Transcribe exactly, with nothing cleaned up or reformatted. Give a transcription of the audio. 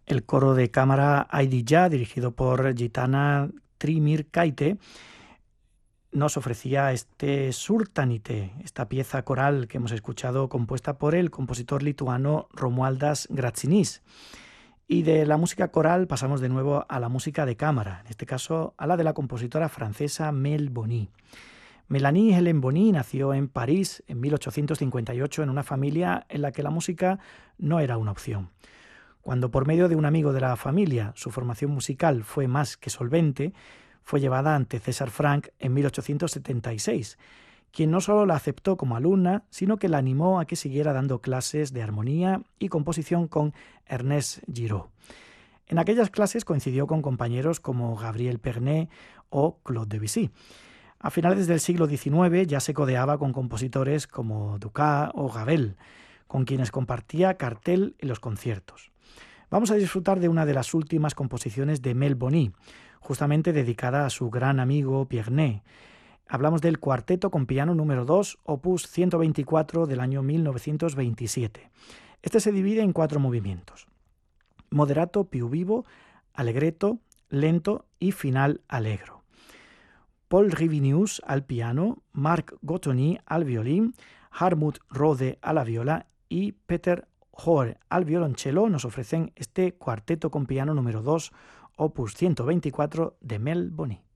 El coro de cámara Aidillah, dirigido por Gitana Trimirkaite, nos ofrecía este Surtanite, esta pieza coral que hemos escuchado compuesta por el compositor lituano Romualdas Gračinis. Y de la música coral pasamos de nuevo a la música de cámara, en este caso a la de la compositora francesa Mel Boni. Mélanie Hélène Boni nació en París en mil ochocientos cincuenta y ocho en una familia en la que la música no era una opción. Cuando por medio de un amigo de la familia su formación musical fue más que solvente, fue llevada ante César Franck en mil ochocientos setenta y seis, quien no solo la aceptó como alumna, sino que la animó a que siguiera dando clases de armonía y composición con Ernest Giraud. En aquellas clases coincidió con compañeros como Gabriel Pernet o Claude Debussy. A finales del siglo diecinueve ya se codeaba con compositores como Dukas o Ravel, con quienes compartía cartel en los conciertos. Vamos a disfrutar de una de las últimas composiciones de Mel Boni, justamente dedicada a su gran amigo Piernet. Hablamos del cuarteto con piano número dos, opus ciento veinticuatro del año mil novecientos veintisiete. Este se divide en cuatro movimientos: moderato più vivo, allegretto, lento y final allegro. Paul Rivinius al piano, Marc Gottoni al violín, Hartmut Rode a la viola y Peter Hoare al violonchelo nos ofrecen este cuarteto con piano número dos, opus ciento veinticuatro de Mel Boni.